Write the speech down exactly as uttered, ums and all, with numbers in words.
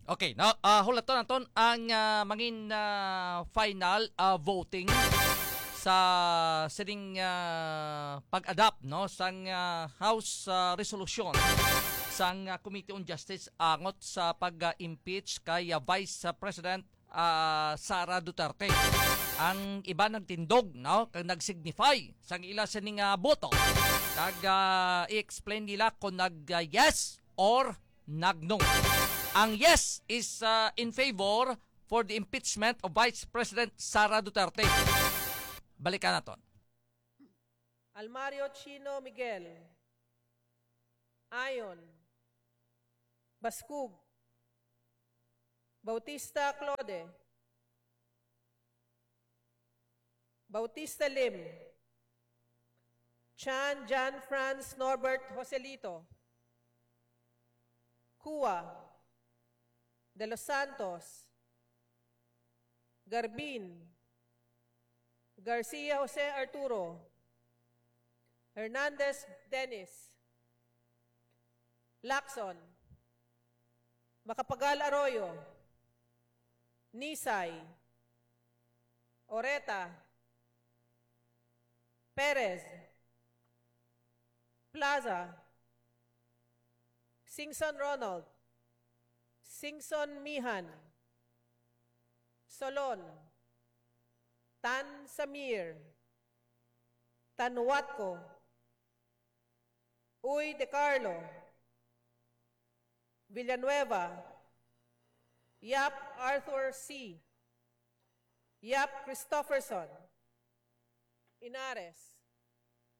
Okay, no, uh, hulaton naton ang uh, mangin uh, final uh, voting sa sining uh, pag-adapt no sang uh, House uh, resolution sang uh, Committee on Justice angot sa pag-impeach kay uh, Vice President uh, Sara Duterte. Ang iba nagtindog no kag nagsignify sang ila sining uh, boto kag uh, i-explain nila kung nag uh, yes or nag no. Ang yes is uh, in favor for the impeachment of Vice President Sara Duterte. Balikan naton. Almario Chino Miguel. Ayon. Baskug. Bautista Claude. Bautista Lim. Chan Jan Franz Norbert Joselito. Kua. De Los Santos. Garbin. Garcia Jose Arturo. Hernandez Dennis. Lacson. Macapagal Arroyo. Nisay. Oreta. Perez. Plaza. Singson Ronald. Singson Mihan. Solon. Tan Samir. Tanwatko. Uy De Carlo. Villanueva. Yap Arthur C. Yap Christopherson. Inares.